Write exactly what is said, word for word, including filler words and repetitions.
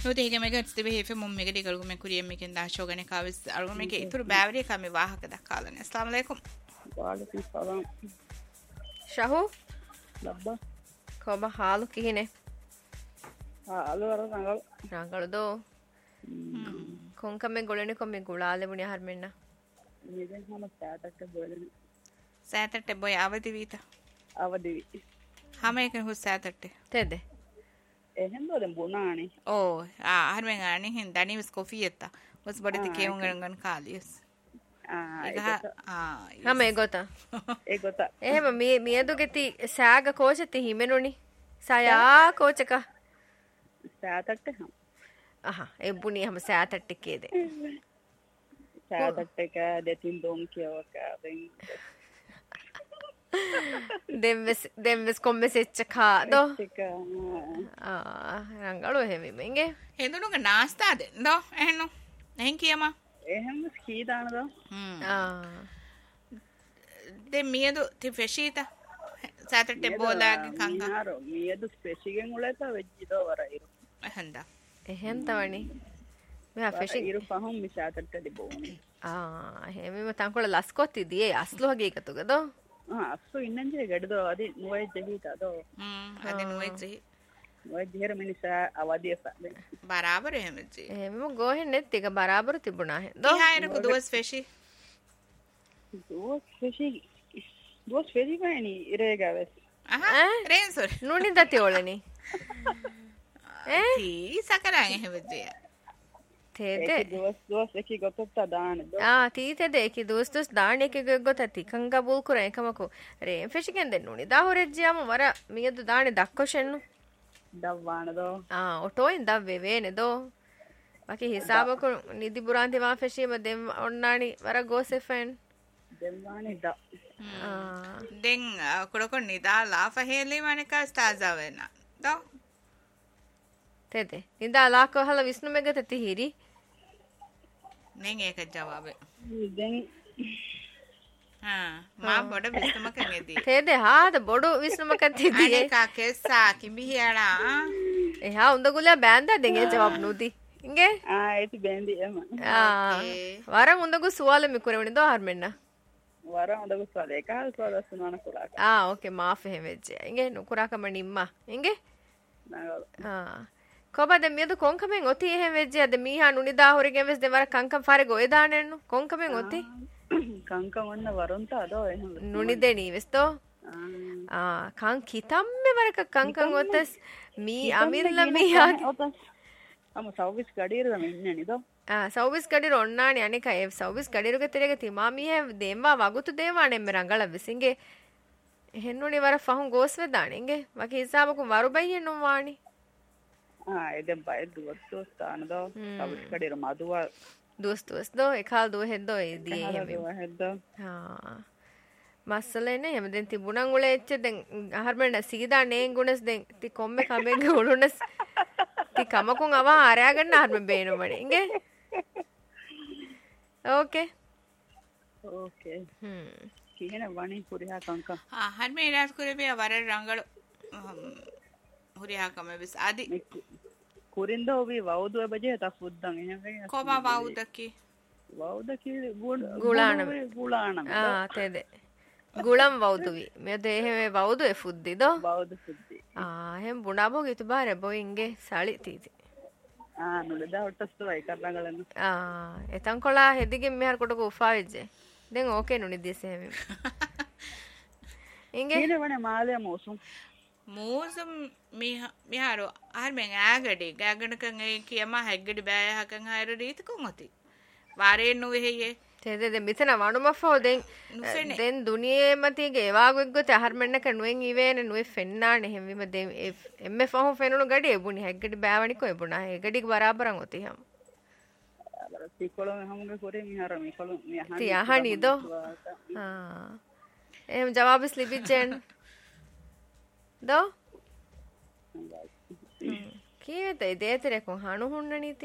no te me gats de behe fe mum me gadi galgu me kuriye me ken da shogane ka vis algu me ke itur bavri ka me wahaka da kalane assalamu alaikum wa alaikum salam shahu labba koba halu kihine ha alu ara rangal rangal do konkame golene komme gulale buni harmenna neden hama saatatte bolene saatatte boy avadi vita avadi hama eken hus saatatte tede එහෙන් දොලෙන් බුණානේ ඕ ආ හරමෙන් ආනේ හින් දණි විස් කොෆියත්තා වස් බඩති කේවුන් ගණන් කාලියස් ආ ඒක ආ හම ඒගොත ඒගොත එහෙම මේ මියදුගෙති සෑග කෝචති හිමෙනුනි සයා කෝචක සෑතට්ට හම් අහා ඒ බුණි හැම සෑතට්ට කේද සෑතට්ට එක දෙතින් දොම් කියවක දෙන් දෙම්වස් දෙම්වස් කොම්මෙස් එච්චකා දෝ එක ආ රංගලෝ එහෙම මෙංගේ හෙඳුනුගේ නාස්තා දෙන්නෝ එහෙනු එහෙන් කියම එහෙම ස්කී දානද හ්ම් ආ දෙ මියදු ති ෆෙෂීතා සෑතට්ටේ බෝලාගේ කංකා නාරෝ මියදු ස්පෙෂිගෙන් උලත වෙජ්ජිදෝ වරයිරු එහෙන්දා එහෙන් තවනි මෙහා ෆෙෂින් ඉරු පහම් මිසාතට්ට දිබෝනි ආ එහෙම තංකොල ලස්කොත්ති දියේ අස්ලෝ හගේ එකතුගදෝ අස්සු ඉන්නන්ජේ ගඩදෝ අදි නුවයි ජෙහිතදෝ හ්ම් අදි නුවයි ජෙහි නුවයි ජෙහිර මිනිසා අවදිය සාදේ බරාබර එහෙමජි එහෙම ගෝහෙන් නෙත් එක බරාබර තිබුණා හෙන්දෝ ඉහායරකු දුවස් ෆෙෂි දුවස් ෆෙෂි දුවස් ෆෙෂි වයිනි ඉරේගාවස් අහා රේන්සර් නුනි දති ඕලනි ඒ තී සකරන් එහෙමජි තේදේ දුවස් දුවස් එකි ගොතත්ත දාන ආ තීතේද එකි දුස් දුස් දාන එක ගොතති කංග බුල් කුර එකමකෝ රේන් ෆෙෂිගෙන් දෙන්නුනි දා හොරෙජ්ජියම වර මියදු දාන දක්කොෂෙන්නු දවවානදෝ ආ ඔටෝයින් දව්වේ වේනේදෝ ಬಾಕಿ ಹಿಸಾಬಕು ನಿಧಿ ಬುರಾಂತಿ ಮಾ ಫೆಶಿಮ ದೆಮ್ ಒಣ್ಣಾಣಿ ವರ ಗೋಸೆಫೆನ್ ದೆಮ್ವಾನಿ ದ ದೆಂ ಕೊಡಕೊ ನಿದಾ ಲಾಫ ಹೇಲಿ ಮನಿಕ ಸ್ತಾಜಾವೆನ ದೋ ತೆದೆ ನಿದಾ ಲಾಕೋ ಹಲ ವಿಷ್ಣು ಮೆಗತ ತಿಹಿರಿ ನೆಂ ಏಕ ಜವಾಬೆ ದೆಂ ಹಾ ಮಾ ಬಡ ವಿಷ್ಣು ಮಕ ನೆದಿ ತೆದೆ ಹಾದ ಬೊಡು ವಿಷ್ಣು ಮಕ ತಿದಿ ಅನೇಕ ಕೆಸ್ಸಾ ಕಿಂಬಿಹಿಯಾಳ ಎ ಹಾ ಉಂದಗುಲ ಬ್ಯಾಂದ ದೆಂಗೆ ಜವಾಬ್ ನುದಿ ಇಂಗೆ ಆ ಐತಿ ಬೆಂದಿ ಎಮ ಆ ವರ ಉಂದಗು ಸುವಾಲ ಮಿಕುರೆವಣಿ ದೋ ಹರ್ಮೆನ್ನ ವರ ಉಂದಗು ಸುವಾಲ ಏಕಾಲ ಸುವಾಲ ಸುನಾನ ಕುರಾಕ ಆ ಓಕೆ ಮಾಫ್ ಹೆವೆಜ್ಜೆ ಇಂಗೆ ನುಕುರಾಕ ಮಣಿಮ್ಮ ಇಂಗೆ ನಾಗಲ ಆ ಕೊಬದ ಮಿಯದು ಕೊಂಕಮೆನ್ ಒತಿ ಹೆವೆಜ್ಜೆ ಅದ ಮೀಹಾ ನುನಿದಾ ಹೊರಗೆ ವೆಸ್ ದೆ ವರ ಕಂಕಂ ಫಾರೆ ಗೋ ಎದಾನೆನ್ನು ಕೊಂಕಮೆನ್ ಒತಿ ಕಂಕಂ ವನ್ನ ವರುಂತ ಅದೋ එහෙම ನುನಿದೆ ನೀವೆಸ್ತೋ ಆ ಕಂ ಕಿತಮ್ಮೆ ವರಕ ಕಂಕಂ ಒತಸ್ ಮೀ ಅಮಿರ್ಲ ಮೀಹಾ ಅಮ್ಮ ಸೌವಿಸ್ ಗಡಿರದಮ ಇನ್ನೇನಿದೋ ಆ ಸೌವಿಸ್ ಗಡಿರ ಒಣ್ಣಾಣಿ ಅನೇಕ ಎ ಸೌವಿಸ್ ಗಡಿರುಗೆ ತೆರೆಗೆ ತಿಮಾ ಮೀಹೆ ದೇಂವಾ ವಗುತು ದೇವಾಣೆ ಮೆ ರಂಗಳ ವಿಸಿಂಗೆ ಹೆನ್ನುನಿ ವರ ಫಹಂ ಗೋಸ್ವೆ ದಾಣಿಂಗೆ ವಕಿ ಹಿಸಾಬಕು ವರು ಬಯ್ಯೆ ನುವಾಣಿ ಆ ಎದೆ ಬೈ ದುವತ್ತು ಸ್ಥಾನದೋ ಸೌವಿಸ್ ಗಡಿರ ಮದುವ ದೋಸ್ತ್ ದೋಸ್ತ್ ದೋ ಎಕಾಲ್ ದೋ ಹೆದ್ದೋ ಎ ದಿಯೆ ಹೆಮೆ ಹೆದ್ದೋ ಹಾ ಮಸಲೆನೆ ಹೆಮದೆನ್ ತಿಬುಣಂ ಉಳೆ ಎಚ್ಚೆ ದೆನ್ ಅಹರ್ಮೆನ ಸೀದಾ ನೇನ್ ಗುಣಸ್ ದೆನ್ ತಿ ಕೊಮ್ಮೆ ಕಮೆಗೆ ಉಳುನಸ್ ತಿ ಕಮಕುಂ ಅವ ಆರ್ಯಾಗನ್ನ ಹರ್ಮೆ ಬೇನು ಮಣಿ ಇಂಗೆ ಓಕೆ ಓಕೆ ಹ್ಮ್ ಕೀನ ವಣಿ ಪುರಿಹಾ ಕಂಕ ಹಾ ಹರ್ಮೆ ಇರಾಸ್ ಕುರೆಬೆ ವರ ರಂಗಳು ಹುರಿಹಾ ಕಮೆ ಬಿಸ್ ಆದಿ ಕುರಿಂದ ಹೋಗಿ ವೌದು ಬಜೆ ತ ಫುದ್ದಂ එහෙම කොබා වෞදකි වෞදකි ගුණ ගුලාණ ගුලාණ ආ තෙද ගුලම් වෞදුවි මෙද එහෙම වෞදු එ ෆුද්දිදෝ වෞදු ෆුද්දි ආ එහෙම බුණාබෝ ගිතු බාර බොයින්ගේ සාලි තීති ආ නුලදා ඔට්ටස්තු වයි කරනගලන ආ එතන් කොලා හෙදිගෙන් මෙහර කොටක උෆා වෙජ්ජේ දැන් ඕකේ නුනි දිස් එහෙම ඉංගේ ඊනේ වනේ මාලය මොසුම් මෝසම් මිහ මිහාරෝ ආර්මෙන් ආගඩි ගාගණකන් ඒ කියම හැග්ගඩි බෑය හකන් හයර රීතකුන් ඔති වාරේ නුවෙහියේ තෙද දෙ මිතන වණුමෆෝ දෙන් දෙන් දුනියේ මතිගේ වාගෙග්ගොත අහර්මෙන්නක නුවෙන් ඉවේන නුවෙ ෆෙන්නානේ හැම විම දෙ එම්මෙ ෆහු ෆෙනුණු ගඩි එබුනි හැග්ගඩි බෑවණි කො එබුනා ඒ ගඩික බරාබරන් ඔති හැම අර තිකොලම හැමුගේ කොරේ මිහාර මිකොලම මිහානි ති අහනි දෝ ආ එහෙම ජවාබස් ලිපිච්චෙන් දෝ කීවෙත ඉදේතරේ කො හණු හුන්නනීති